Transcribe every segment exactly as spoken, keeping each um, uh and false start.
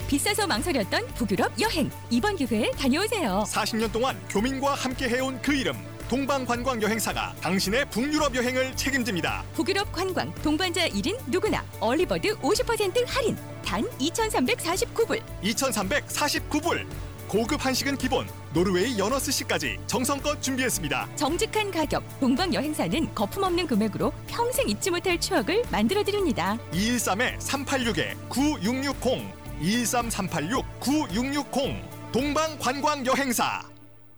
비싸서 망설였던 북유럽 여행. 이번 기회에 다녀오세요. 사십 년 동안 교민과 함께 해온 그 이름. 동방관광여행사가 당신의 북유럽 여행을 책임집니다. 북유럽 관광 동반자 일 인 누구나 얼리버드 오십 퍼센트 할인. 단 이천삼백사십구 불. 이천삼백사십구 불. 고급 한식은 기본, 노르웨이 연어 스시까지 정성껏 준비했습니다. 정직한 가격, 동방여행사는 거품없는 금액으로 평생 잊지 못할 추억을 만들어드립니다. 이일삼 삼팔육 구육육공 이일삼 삼팔육 구육육공 동방관광여행사.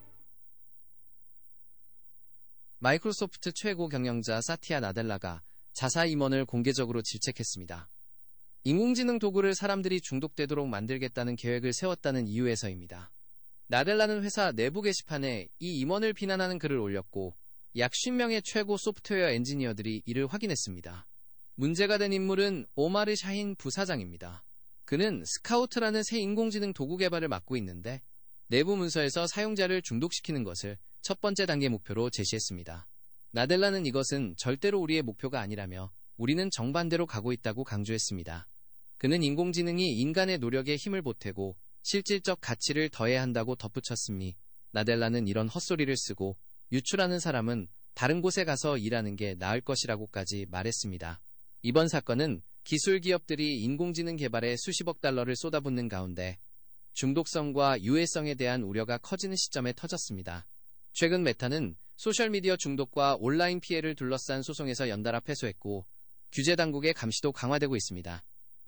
마이크로소프트 최고 경영자 사티아 나델라가 자사 임원을 공개적으로 질책했습니다. 인공지능 도구를 사람들이 중독되도록 만들겠다는 계획을 세웠다는 이유에서입니다. 나델라는 회사 내부 게시판에 이 임원을 비난하는 글을 올렸고 약 쉰 명의 최고 소프트웨어 엔지니어들이 이를 확인했습니다. 문제가 된 인물은 오마르 샤힌 부사장입니다. 그는 스카우트라는 새 인공지능 도구 개발을 맡고 있는데 내부 문서에서 사용자를 중독시키는 것을 첫 번째 단계 목표로 제시했습니다. 나델라는 이것은 절대로 우리의 목표가 아니라며 우리는 정반대로 가고 있다고 강조했습니다. 그는 인공지능이 인간의 노력에 힘을 보태고 실질적 가치를 더해야 한다고 덧붙였으니 나델라는 이런 헛소리를 쓰고 유출하는 사람은 다른 곳에 가서 일하는 게 나을 것이라고까지 말했습니다. 이번 사건은 기술 기업들이 인공지능 개발에 수십억 달러를 쏟아붓는 가운데 중독성과 유해성에 대한 우려가 커지는 시점에 터졌습니다. 최근 메타는 소셜미디어 중독과 온라인 피해를 둘러싼 소송에서 연달아 패소했고 규제 당국의 감시도 강화되고 있습니다.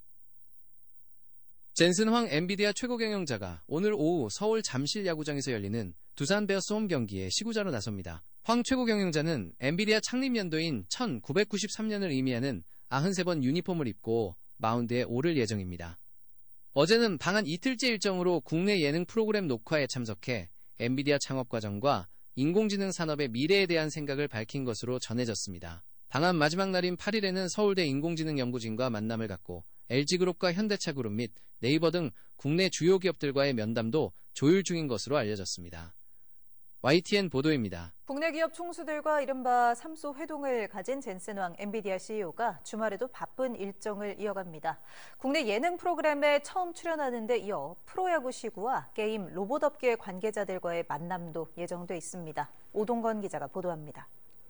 젠슨 황 엔비디아 최고 경영자가 오늘 오후 서울 잠실 야구장에서 열리는 두산 베어스 홈 경기에 시구자로 나섭니다. 황 최고 경영자는 엔비디아 창립 연도인 천구백구십삼 년을 의미하는 구십삼 번 유니폼을 입고 마운드에 오를 예정입니다. 어제는 방한 이틀째 일정으로 국내 예능 프로그램 녹화에 참석해 엔비디아 창업 과정과 인공지능 산업의 미래에 대한 생각을 밝힌 것으로 전해졌습니다. 방한 마지막 날인 팔 일에는 서울대 인공지능 연구진과 만남을 갖고 엘지그룹과 현대차그룹 및 네이버 등 국내 주요 기업들과의 면담도 조율 중인 것으로 알려졌습니다. 와이티엔 보도입니다. 국내 기업 총수들과 이른바 삼소 회동을 가진 젠슨 황 엔비디아 씨이오가 주말에도 바쁜 일정을 이어갑니다. 국내 예능 프로그램에 처음 출연하는 데 이어 프로야구 시구와 게임 로봇업계 관계자들과의 만남도 예정돼 있습니다. 오동건 기자가 보도합니다.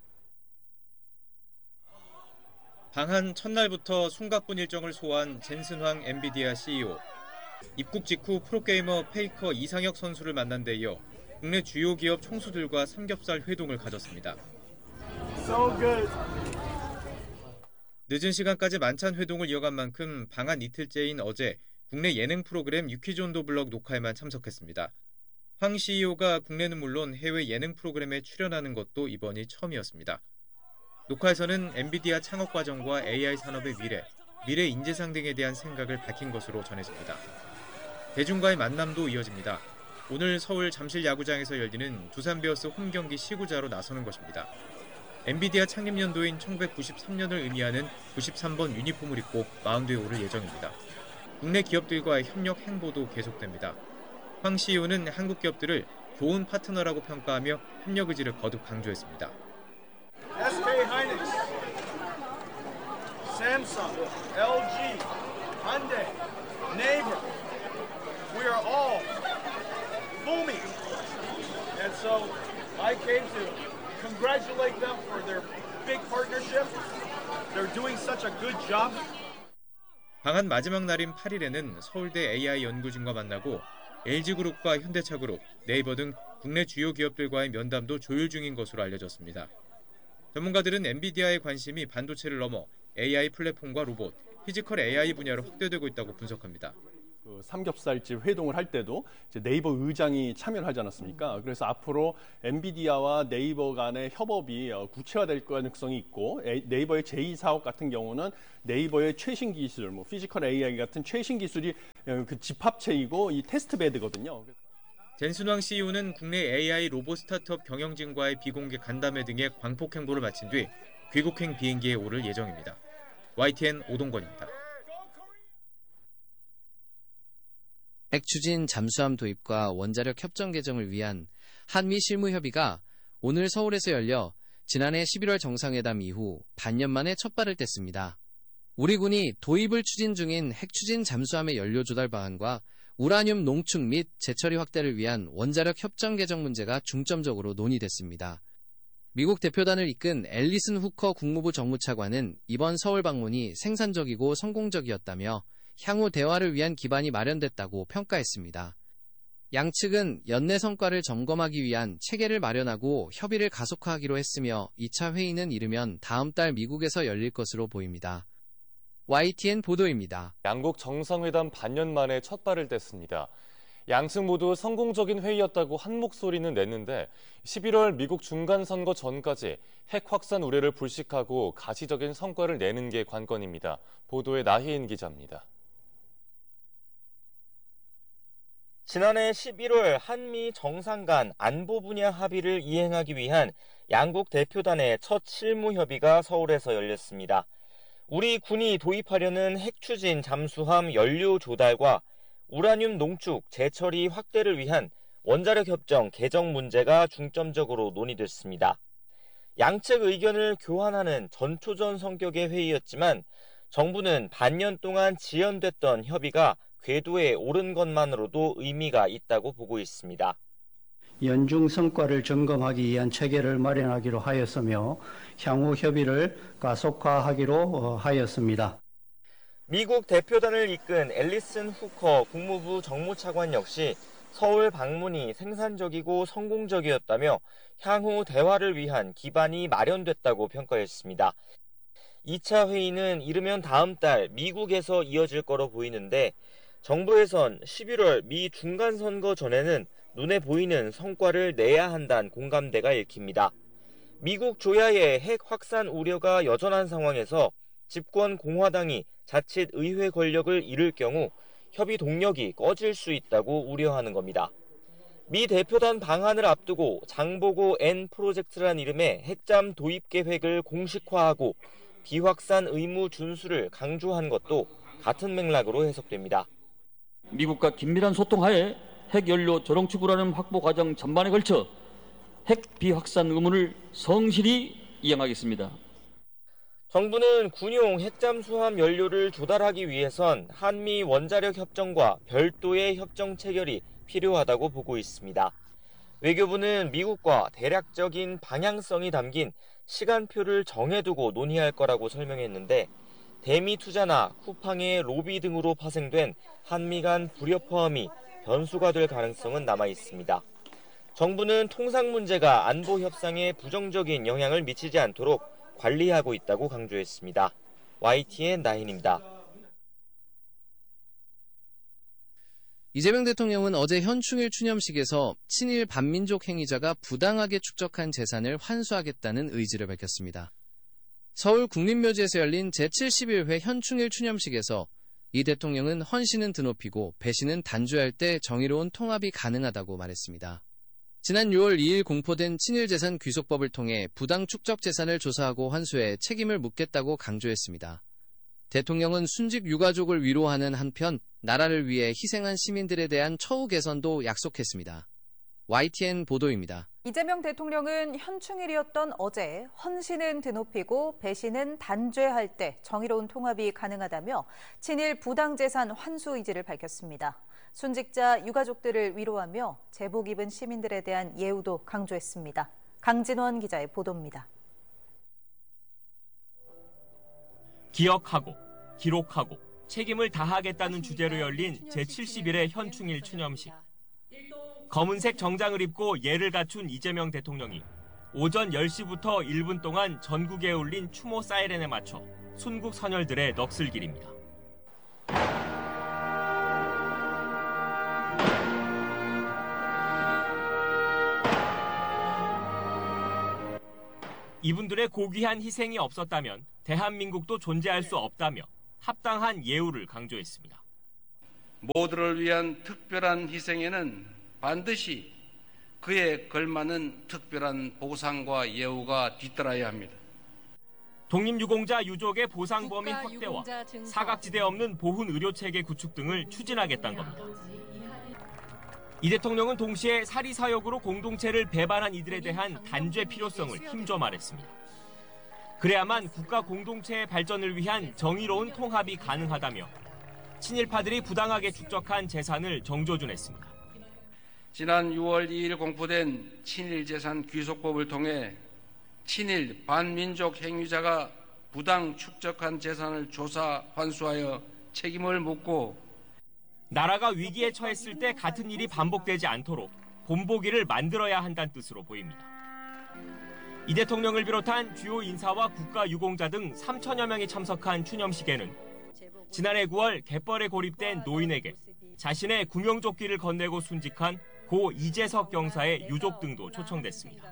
방한 첫날부터 숨가쁜 일정을 소화한 젠슨 황 엔비디아 씨이오. 입국 직후 프로게이머 페이커 이상혁 선수를 만난 데 이어 국내 주요 기업 총수들과 삼겹살 회동을 가졌습니다. So good. 늦은 시간까지 만찬 회동을 이어간 만큼 방한 이틀째인 어제 국내 예능 프로그램 유키존도 블럭 녹화에만 참석했습니다. 황 씨이오가 국내는 물론 해외 예능 프로그램에 출연하는 것도 이번이 처음이었습니다. 녹화에서는 엔비디아 창업 과정과 에이아이 산업의 미래, 미래 인재상 등에 대한 생각을 밝힌 것으로 전해집니다. 대중과의 만남도 이어집니다. 오늘 서울 잠실 야구장에서 열리는 두산 베어스 홈 경기 시구자로 나서는 것입니다. 엔비디아 창립 연도인 천구백구십삼 년을 의미하는 구십삼 번 유니폼을 입고 마운드에 오를 예정입니다. 국내 기업들과의 협력 행보도 계속됩니다. 황 씨이오는 한국 기업들을 좋은 파트너라고 평가하며 협력 의지를 거듭 강조했습니다. 에스케이 하이닉스, Samsung, 엘지, Hyundai, Naver, we are all booming. And so I came to congratulate them for their big partnership. They're doing such a good job. 방한 마지막 날인 팔 일에는 서울대 에이아이 연구진과 만나고 엘지그룹과 현대차그룹, 네이버 등 국내 주요 기업들과의 면담도 조율 중인 것으로 알려졌습니다. 전문가들은 엔비디아의 관심이 반도체를 넘어 에이아이 플랫폼과 로봇, 피지컬 에이아이 분야로 확대되고 있다고 분석합니다. 그 삼겹살집 회동을 할 때도 이제 네이버 의장이 참여를 하지 않았습니까? 그래서 앞으로 엔비디아와 네이버 간의 협업이 구체화될 가능성이 있고 네이버의 제이 사업 같은 경우는 네이버의 최신 기술, 뭐 피지컬 에이아이 같은 최신 기술이 그 집합체이고 이 테스트베드거든요. 젠슨 황 씨이오는 국내 에이아이 로봇 스타트업 경영진과의 비공개 간담회 등의 광폭 행보를 마친 뒤 귀국행 비행기에 오를 예정입니다. 와이티엔 오동건입니다. 핵 추진 잠수함 도입과 원자력 협정 개정을 위한 한미 실무 협의가 오늘 서울에서 열려 지난해 십일월 정상회담 이후 반년 만에 첫 발을 뗐습니다. 우리 군이 도입을 추진 중인 핵추진 잠수함의 연료 조달 방안과 우라늄 농축 및 재처리 확대를 위한 원자력 협정 개정 문제가 중점적으로 논의됐습니다. 미국 대표단을 이끈 앨리슨 후커 국무부 정무차관은 이번 서울 방문이 생산적이고 성공적이었다며 향후 대화를 위한 기반이 마련됐다고 평가했습니다. 양측은 연내 성과를 점검하기 위한 체계를 마련하고 협의를 가속화하기로 했으며 이 차 회의는 이르면 다음 달 미국에서 열릴 것으로 보입니다. 와이티엔 보도입니다. 양국 정상회담 반년 만에 첫 발을 뗐습니다. 양측 모두 성공적인 회의였다고 한 목소리는 냈는데 십일월 미국 중간선거 전까지 핵 확산 우려를 불식하고 가시적인 성과를 내는 게 관건입니다. 보도에 나혜인 기자입니다. 지난해 십일월 한미 정상 간 안보 분야 합의를 이행하기 위한 양국 대표단의 첫 실무 협의가 서울에서 열렸습니다. 우리 군이 도입하려는 핵추진 잠수함 연료 조달과 우라늄 농축 재처리 확대를 위한 원자력 협정 개정 문제가 중점적으로 논의됐습니다. 양측 의견을 교환하는 전초전 성격의 회의였지만 정부는 반년 동안 지연됐던 협의가 궤도에 오른 것만으로도 의미가 있다고 보고 있습니다. 연중 성과를 점검하기 위한 체계를 마련하기로 하였으며 향후 협의를 가속화하기로 하였습니다. 미국 대표단을 이끈 앨리슨 후커 국무부 정무차관 역시 서울 방문이 생산적이고 성공적이었다며 향후 대화를 위한 기반이 마련됐다고 평가했습니다. 이 차 회의는 이르면 다음 달 미국에서 이어질 거로 보이는데 정부에선 십일월 미 중간선거 전에는 눈에 보이는 성과를 내야 한다는 공감대가 읽힙니다. 미국 조야의 핵 확산 우려가 여전한 상황에서 집권 공화당이 자칫 의회 권력을 잃을 경우 협의 동력이 꺼질 수 있다고 우려하는 겁니다. 미 대표단 방한을 앞두고 장보고 N 프로젝트란 이름의 핵잠 도입 계획을 공식화하고 비확산 의무 준수를 강조한 것도 같은 맥락으로 해석됩니다. 미국과 긴밀한 소통하에 핵연료 저농축 우라늄 확보 과정 전반에 걸쳐 핵 비확산 의무를 성실히 이행하겠습니다. 정부는 군용 핵잠수함 연료를 조달하기 위해선 한미 원자력 협정과 별도의 협정 체결이 필요하다고 보고 있습니다. 외교부는 미국과 대략적인 방향성이 담긴 시간표를 정해두고 논의할 거라고 설명했는데 대미 투자나 쿠팡의 로비 등으로 파생된 한미 간 불협 화음이 변수가 될 가능성은 남아 있습니다. 정부는 통상 문제가 안보 협상에 부정적인 영향을 미치지 않도록 관리하고 있다고 강조했습니다. 와이티엔 나인입니다. 이재명 대통령은 어제 현충일 추념식에서 친일 반민족 행위자가 부당하게 축적한 재산을 환수하겠다는 의지를 밝혔습니다. 서울 국립묘지에서 열린 제칠십일 회 현충일 추념식에서 이 대통령은 헌신은 드높이고 배신은 단죄할 때 정의로운 통합이 가능하다고 말했습니다. 지난 유월 이일 공포된 친일재산 귀속법을 통해 부당 축적 재산을 조사하고 환수해 책임을 묻겠다고 강조했습니다. 대통령은 순직 유가족을 위로하는 한편 나라를 위해 희생한 시민들에 대한 처우 개선도 약속했습니다. 와이티엔 보도입니다. 이재명 대통령은 현충일이었던 어제 헌신은 드높이고 배신은 단죄할 때 정의로운 통합이 가능하다며 친일 부당재산 환수 의지를 밝혔습니다. 순직자 유가족들을 위로하며 제복 입은 시민들에 대한 예우도 강조했습니다. 강진원 기자의 보도입니다. 기억하고 기록하고 책임을 다하겠다는 주제로 열린 제칠십일 회 현충일 추념식. 검은색 정장을 입고 예를 갖춘 이재명 대통령이 오전 열 시부터 일 분 동안 전국에 울린 추모 사이렌에 맞춰 순국 선열들의 넋을길입니다. 이분들의 고귀한 희생이 없었다면 대한민국도 존재할 수 없다며 합당한 예우를 강조했습니다. 모두를 위한 특별한 희생에는 반드시 그에 걸맞는 특별한 보상과 예우가 뒤따라야 합니다. 독립유공자 유족의 보상 범위 확대와 사각지대 없는 보훈 의료체계 구축 등을 추진하겠다는 겁니다. 이 대통령은 동시에 사리사욕으로 공동체를 배반한 이들에 대한 단죄 필요성을 힘줘 말했습니다. 그래야만 국가 공동체의 발전을 위한 정의로운 통합이 가능하다며 친일파들이 부당하게 축적한 재산을 정조준했습니다. 지난 유월 이일 공포된 친일재산 귀속법을 통해 친일 반민족 행위자가 부당 축적한 재산을 조사 환수하여 책임을 묻고 나라가 위기에 처했을 때 같은 일이 반복되지 않도록 본보기를 만들어야 한다는 뜻으로 보입니다. 이 대통령을 비롯한 주요 인사와 국가유공자 등 삼천여 명이 참석한 추념식에는 지난해 구월 갯벌에 고립된 노인에게 자신의 구명조끼를 건네고 순직한 고 이재석 경사의 유족 등도 초청됐습니다.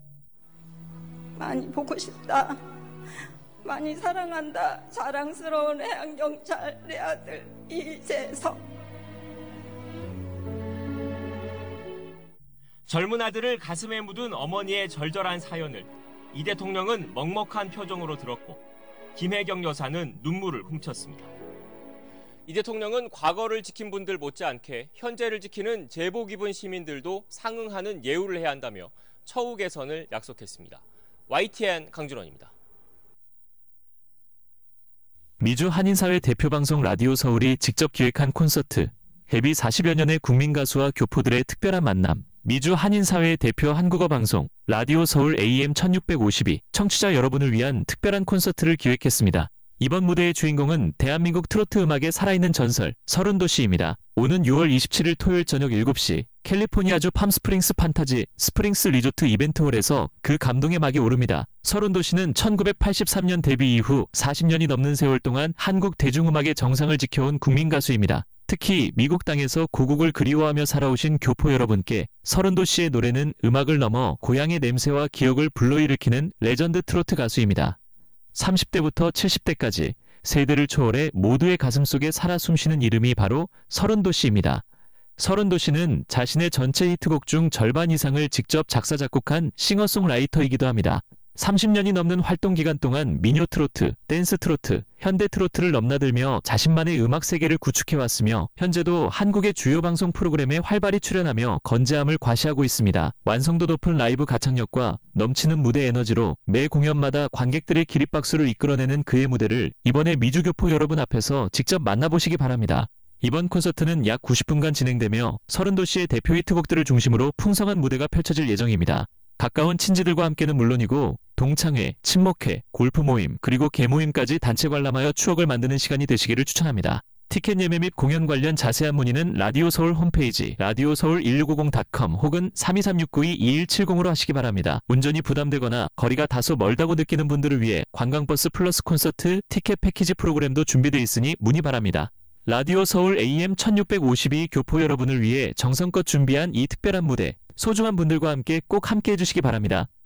많이 보고 싶다. 많이 사랑한다. 자랑스러운 해양경찰 내 아들 이재석. 젊은 아들을 가슴에 묻은 어머니의 절절한 사연을 이 대통령은 먹먹한 표정으로 들었고 김혜경 여사는 눈물을 훔쳤습니다. 이 대통령은 과거를 지킨 분들 못지않게 현재를 지키는 제복 입은 시민들도 상응하는 예우를 해야 한다며 처우 개선을 약속했습니다. 와이티엔 강준원입니다. 미주 한인사회 대표방송 라디오 서울이 직접 기획한 콘서트, 데뷔 사십여 년의 국민 가수와 교포들의 특별한 만남, 미주 한인사회 대표 한국어 방송, 라디오 서울 에이엠 천육백오십이 청취자 여러분을 위한 특별한 콘서트를 기획했습니다. 이번 무대의 주인공은 대한민국 트로트 음악의 살아있는 전설, 서른도시입니다. 오는 유월 이십칠일 토요일 저녁 일곱 시 캘리포니아주 팜스프링스 판타지 스프링스 리조트 이벤트홀에서 그 감동의 막이 오릅니다. 서른도시는 천구백팔십삼 년 데뷔 이후 사십 년이 넘는 세월 동안 한국 대중음악의 정상을 지켜온 국민 가수입니다. 특히 미국 땅에서 고국을 그리워하며 살아오신 교포 여러분께 서른도시의 노래는 음악을 넘어 고향의 냄새와 기억을 불러일으키는 레전드 트로트 가수입니다. 삼십 대부터 칠십 대까지 세대를 초월해 모두의 가슴속에 살아 숨쉬는 이름이 바로 서른도시입니다. 서른도시는 자신의 전체 히트곡 중 절반 이상을 직접 작사 작곡한 싱어송라이터이기도 합니다. 삼십 년이 넘는 활동 기간 동안 민요 트로트, 댄스 트로트, 현대 트로트를 넘나들며 자신만의 음악 세계를 구축해왔으며 현재도 한국의 주요 방송 프로그램에 활발히 출연하며 건재함을 과시하고 있습니다. 완성도 높은 라이브 가창력과 넘치는 무대 에너지로 매 공연마다 관객들의 기립박수를 이끌어내는 그의 무대를 이번에 미주교포 여러분 앞에서 직접 만나보시기 바랍니다. 이번 콘서트는 약 구십 분간 진행되며 서른도시의 대표 히트곡들을 중심으로 풍성한 무대가 펼쳐질 예정입니다. 가까운 친지들과 함께는 물론이고 동창회, 친목회, 골프 모임, 그리고 개모임까지 단체 관람하여 추억을 만드는 시간이 되시기를 추천합니다. 티켓 예매 및 공연 관련 자세한 문의는 라디오 서울 홈페이지 라디오 서울 일육오공 닷컴 혹은 삼이삼육구이 이일칠공으로 하시기 바랍니다. 운전이 부담되거나 거리가 다소 멀다고 느끼는 분들을 위해 관광버스 플러스 콘서트 티켓 패키지 프로그램도 준비되어 있으니 문의 바랍니다. 라디오 서울 에이엠 천육백오십이 교포 여러분을 위해 정성껏 준비한 이 특별한 무대, 소중한 분들과 함께 꼭 함께 해주시기 바랍니다.